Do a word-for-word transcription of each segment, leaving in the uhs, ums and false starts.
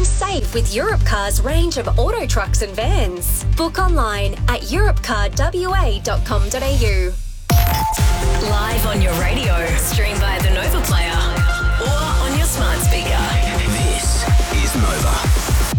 safe with Europcar's range of auto trucks and vans. Book online at europcar w a dot com dot a u. Live on your radio, stream via the Nova Player or on your smart speaker. This is Nova.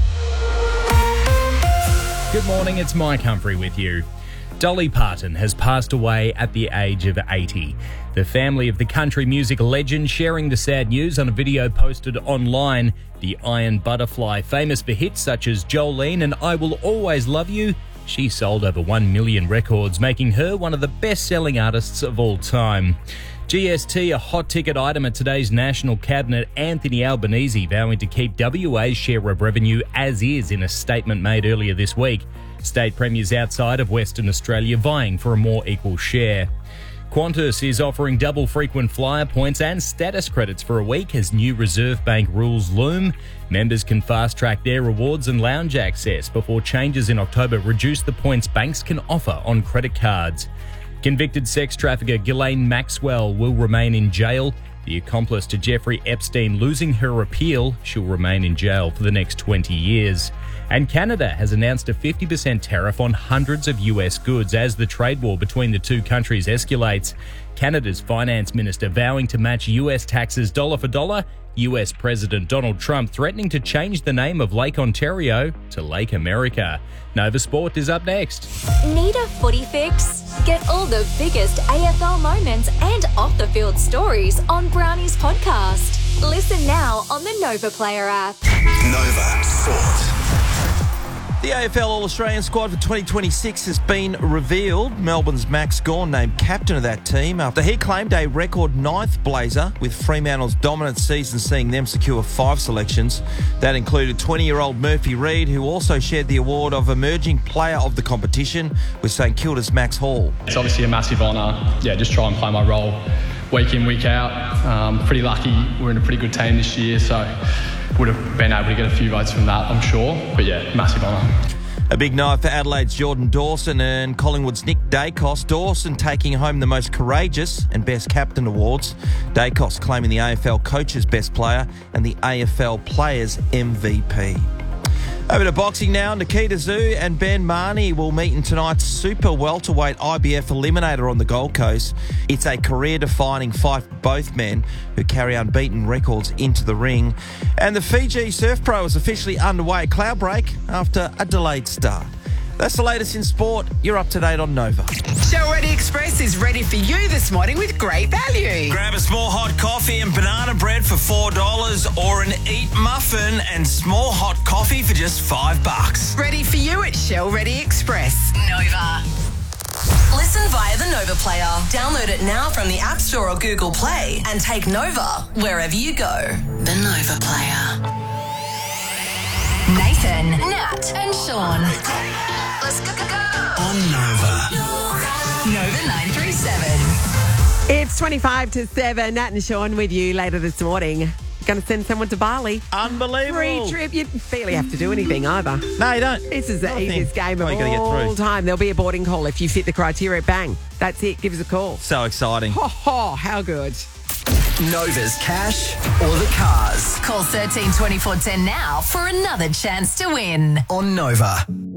Good morning, it's Mike Humphrey with you. Dolly Parton has passed away at the age of eighty. The family of the country music legend sharing the sad news on a video posted online. The Iron Butterfly, famous for hits such as Jolene and I Will Always Love You, she sold over one million records, making her one of the best-selling artists of all time. G S T, a hot ticket item at today's National Cabinet, Anthony Albanese vowing to keep W A's share of revenue as is in a statement made earlier this week. State premiers outside of Western Australia vying for a more equal share. Qantas is offering double frequent flyer points and status credits for a week as new Reserve Bank rules loom. Members can fast-track their rewards and lounge access before changes in October reduce the points banks can offer on credit cards. Convicted sex trafficker Ghislaine Maxwell will remain in jail. The accomplice to Jeffrey Epstein losing her appeal, she'll remain in jail for the next twenty years. And Canada has announced a fifty percent tariff on hundreds of U S goods as the trade war between the two countries escalates. Canada's finance minister vowing to match U S taxes dollar for dollar. U S President Donald Trump threatening to change the name of Lake Ontario to Lake America. Nova Sport is up next. Need a footy fix? Get all the biggest A F L moments and off-the-field stories on Brownie's podcast. Listen now on the Nova Player app. Nova Sport. The A F L All-Australian squad for twenty twenty-six has been revealed. Melbourne's Max Gawn named captain of that team after he claimed a record ninth blazer, with Fremantle's dominant season seeing them secure five selections. That included twenty-year-old Murphy Reid, who also shared the award of Emerging Player of the competition with St Kilda's Max Hall. It's obviously a massive honour. Yeah, just try and play my role week in, week out. Um, pretty lucky we're in a pretty good team this year, so would have been able to get a few votes from that, I'm sure. But yeah, massive honour. A big night for Adelaide's Jordan Dawson and Collingwood's Nick Dacos. Dawson taking home the most courageous and best captain awards. Dacos claiming the A F L Coach's Best Player and the A F L Players M V P. Over to boxing now. Nikita Tszyu and Ben Marnie will meet in tonight's super welterweight I B F Eliminator on the Gold Coast. It's a career-defining fight for both men who carry unbeaten records into the ring. And the Fiji Surf Pro is officially underway at Cloudbreak after a delayed start. That's the latest in sport. You're up to date on Nova. Show Ready Express is ready for you this morning with great value. Grab a small hot coffee and banana bread for four dollars or an Eat muffin and small hot coffee for just five bucks. Ready for you at Shell Ready Express. Nova. Listen via the Nova Player. Download it now from the App Store or Google Play and take Nova wherever you go. The Nova Player. Nathan, Nat and Sean. Let's go, go, go. On Nova. Nova nine three seven. It's twenty-five to seven. Nat and Sean with you later this morning. Going to send someone to Bali. Unbelievable. Free trip. You barely have to do anything either. No, you don't. This is the Nothing. easiest game Oh, of you gotta get all through. time. There'll be a boarding call if you fit the criteria. Bang. That's it. Give us a call. So exciting. Ho, ho, how good. Nova's cash or the cars. Call thirteen twenty-four ten now for another chance to win. On Nova.